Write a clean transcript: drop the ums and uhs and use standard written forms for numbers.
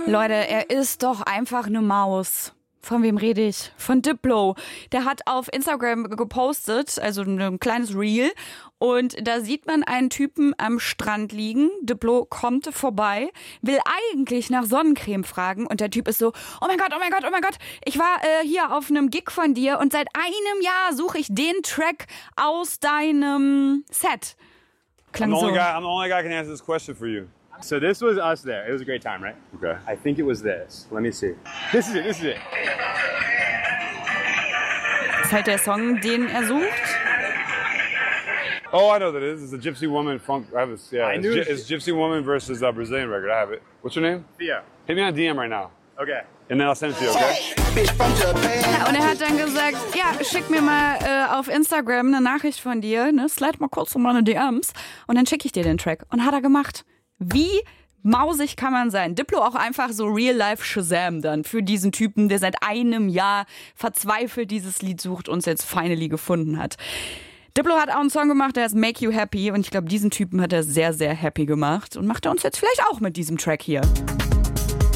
Leute, er ist doch einfach eine Maus. Von wem rede ich? Von Diplo. Der hat auf Instagram gepostet, also ein kleines Reel. Und da sieht man einen Typen am Strand liegen. Diplo kommt vorbei, will eigentlich nach Sonnencreme fragen. Und der Typ ist so, oh mein Gott, oh mein Gott, oh mein Gott. Ich war hier auf einem Gig von dir und seit einem Jahr suche ich den Track aus deinem Set. Klang I'm the so. only guy who can answer this question for you. So this was us there. It was a great time, right? Okay. I think it was this. Let me see. This is it. Das ist halt der Song, den er sucht. Oh, I know what that is. It's a Gypsy Woman funk. I knew it's Gypsy Woman versus Brazilian record. I have it. What's your name? Thea. Hit me on DM right now. Okay. And then I'll send it to you, okay? Ja, und er hat dann gesagt, ja, schick mir mal auf Instagram eine Nachricht von dir, ne? Slide mal kurz um meine DMs und dann schicke ich dir den Track. Und hat er gemacht. Wie mausig kann man sein? Diplo auch einfach so Real-Life Shazam dann für diesen Typen, der seit einem Jahr verzweifelt dieses Lied sucht und es jetzt finally gefunden hat. Diplo hat auch einen Song gemacht, der heißt Make You Happy und ich glaube, diesen Typen hat er sehr, sehr happy gemacht und macht er uns jetzt vielleicht auch mit diesem Track hier.